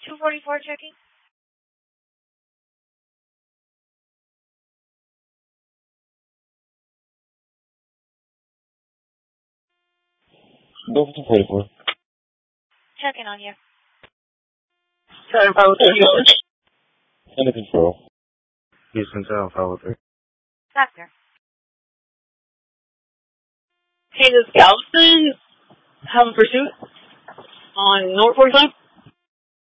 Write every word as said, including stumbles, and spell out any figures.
two forty-four checking. Go for two forty-four. Checking on you. seven five three. Under control. Houston seven five three. Doctor. Hey, this Galveston have a pursuit on North forty-five?